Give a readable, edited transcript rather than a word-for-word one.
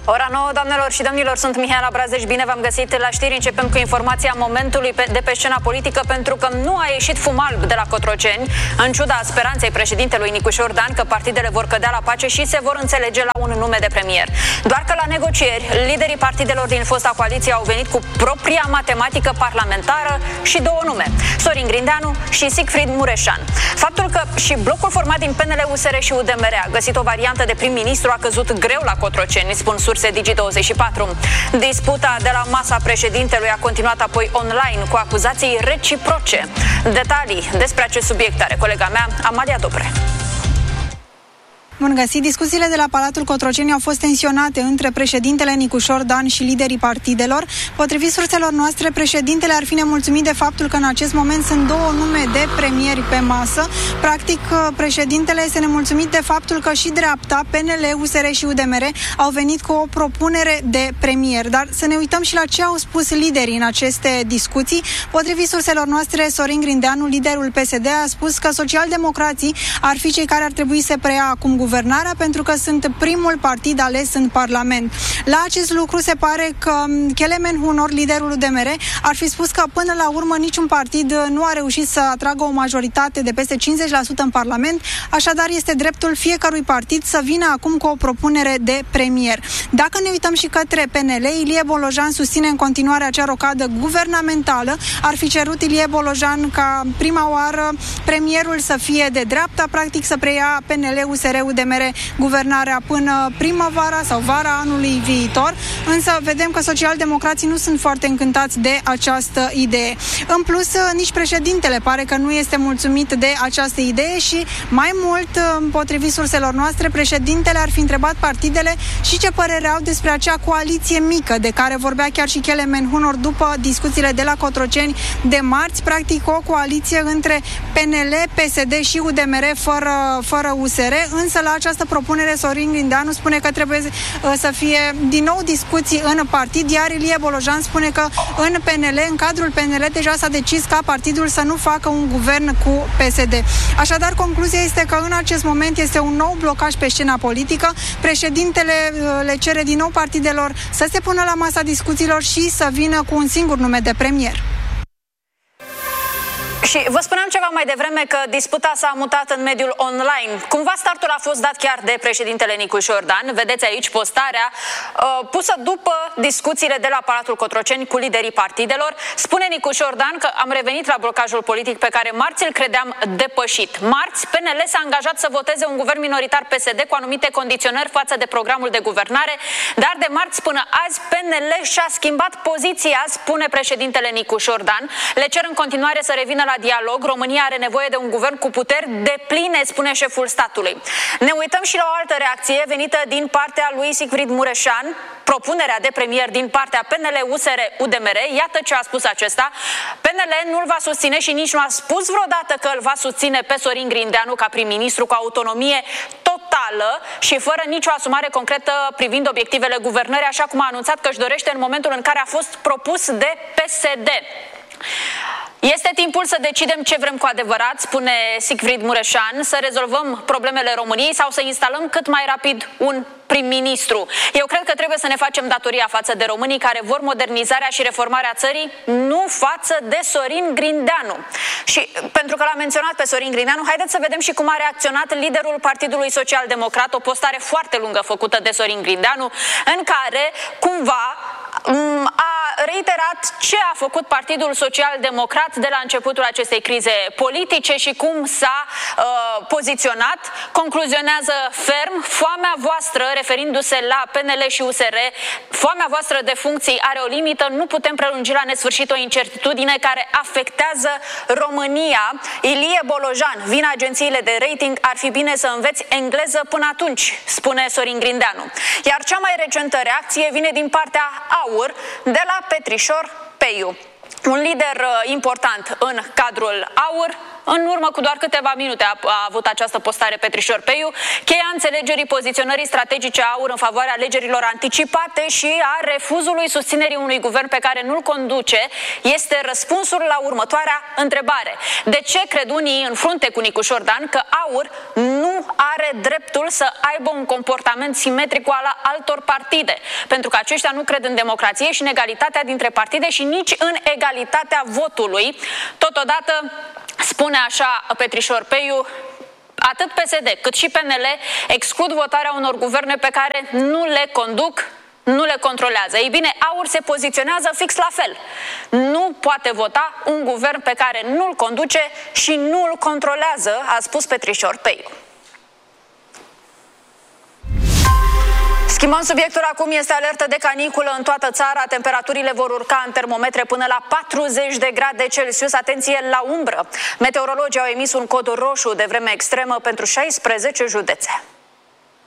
Ora 9, doamnelor și domnilor, sunt Mihaela Brazdeș, bine v-am găsit la știri. Începem cu informația momentului de pe scena politică, pentru că nu a ieșit fum alb de la Cotroceni, în ciuda speranței președintelui Nicușor Dan că partidele vor cădea la pace și se vor înțelege la un nume de premier. Doar că la negocieri, liderii partidelor din fosta coaliție au venit cu propria matematică parlamentară și două nume, Sorin Grindeanu și Siegfried Mureșan. Faptul că și blocul format din PNL, USR și UDMR a găsit o variantă de prim-ministru a căzut greu la Cotroceni, spun surse Digi24. Disputa de la masa președintelui a continuat apoi online cu acuzații reciproce. Detalii despre acest subiect are colega mea, Amalia Dobre. Bun găsit! Discuțiile de la Palatul Cotroceni au fost tensionate între președintele Nicușor Dan și liderii partidelor. Potrivit surselor noastre, președintele ar fi nemulțumit de faptul că în acest moment sunt două nume de premieri pe masă. Practic, președintele este nemulțumit de faptul că și dreapta, PNL, USR și UDMR au venit cu o propunere de premier. Dar să ne uităm și la ce au spus liderii în aceste discuții. Potrivit surselor noastre, Sorin Grindeanu, liderul PSD, a spus că socialdemocrații ar fi cei care ar trebui să preia acum guvernarea, pentru că sunt primul partid ales în Parlament. La acest lucru se pare că Kelemen Hunor, liderul UDMR, ar fi spus că până la urmă niciun partid nu a reușit să atragă o majoritate de peste 50% în Parlament, așadar este dreptul fiecărui partid să vină acum cu o propunere de premier. Dacă ne uităm și către PNL, Ilie Bolojan susține în continuare acea rocadă guvernamentală. Ar fi cerut Ilie Bolojan ca prima oară premierul să fie de dreapta, practic să preia PNL, USR, UDMR guvernarea până primăvara sau vara anului viitor, însă vedem că socialdemocrații nu sunt foarte încântați de această idee. În plus, nici președintele pare că nu este mulțumit de această idee și mai mult, potrivit surselor noastre, președintele ar fi întrebat partidele și ce părere au despre acea coaliție mică de care vorbea chiar și Kelemen Hunor după discuțiile de la Cotroceni de marți, practic o coaliție între PNL, PSD și UDMR fără USR, însă la această propunere Sorin Grindeanu spune că trebuie să fie din nou discuții în partid, iar Ilie Bolojan spune că în PNL, în cadrul PNL, deja s-a decis ca partidul să nu facă un guvern cu PSD. Așadar, concluzia este că în acest moment este un nou blocaj pe scena politică. Președintele le cere din nou partidelor să se pună la masa discuțiilor și să vină cu un singur nume de premier. Și vă spuneam ceva mai devreme că disputa s-a mutat în mediul online. Cumva startul a fost dat chiar de președintele Nicușor Dan. Vedeți aici postarea pusă după discuțiile de la Palatul Cotroceni cu liderii partidelor. Spune Nicușor Dan că am revenit la blocajul politic pe care marți îl credeam depășit. Marți, PNL s-a angajat să voteze un guvern minoritar PSD cu anumite condiționări față de programul de guvernare, dar de marți până azi PNL și-a schimbat poziția, spune președintele Nicușor Dan. Le cer în continuare să revină la dialog. România are nevoie de un guvern cu puteri depline, spune șeful statului. Ne uităm și la o altă reacție venită din partea lui Siegfried Mureșan, propunerea de premier din partea PNL, USR, UDMR. Iată ce a spus acesta. PNL nu-l va susține și nici nu a spus vreodată că îl va susține pe Sorin Grindeanu ca prim-ministru cu autonomie totală și fără nicio asumare concretă privind obiectivele guvernării, așa cum a anunțat că își dorește în momentul în care a fost propus de PSD. Este timpul să decidem ce vrem cu adevărat, spune Siegfried Mureșan, să rezolvăm problemele României sau să instalăm cât mai rapid un prim-ministru. Eu cred că trebuie să ne facem datoria față de românii care vor modernizarea și reformarea țării, nu față de Sorin Grindeanu. Și pentru că l-a menționat pe Sorin Grindeanu, haideți să vedem și cum a reacționat liderul Partidului Social Democrat, o postare foarte lungă făcută de Sorin Grindeanu, în care cumva a reiterat ce a făcut Partidul Social Democrat de la începutul acestei crize politice și cum s-a poziționat. Concluzionează ferm: foamea voastră, referindu-se la PNL și USR, foamea voastră de funcții are o limită, nu putem prelungi la nesfârșit o incertitudine care afectează România. Ilie Bolojan, vin agențiile de rating, ar fi bine să înveți engleză până atunci, spune Sorin Grindeanu. Iar cea mai recentă reacție vine din partea AUR, de la Petrișor Peiu, un lider important în cadrul AUR, În urmă cu doar câteva minute a avut această postare Petrișor Peiu. Cheia înțelegerii poziționării strategice a AUR în favoarea alegerilor anticipate și a refuzului susținerii unui guvern pe care nu-l conduce este răspunsul la următoarea întrebare. De ce cred unii în frunte cu Nicușor Dan că AUR nu are dreptul să aibă un comportament simetric cu al altor partide? Pentru că aceștia nu cred în democrație și în egalitatea dintre partide și nici în egalitatea votului. Totodată spune așa Petrișor Peiu: atât PSD cât și PNL exclud votarea unor guverne pe care nu le conduc, nu le controlează. Ei bine, AUR se poziționează fix la fel. Nu poate vota un guvern pe care nu-l conduce și nu-l controlează, a spus Petrișor Peiu. Schimbăm subiectul acum, este alertă de caniculă în toată țara. Temperaturile vor urca în termometre până la 40 de grade Celsius. Atenție la umbră! Meteorologii au emis un cod roșu de vreme extremă pentru 16 județe.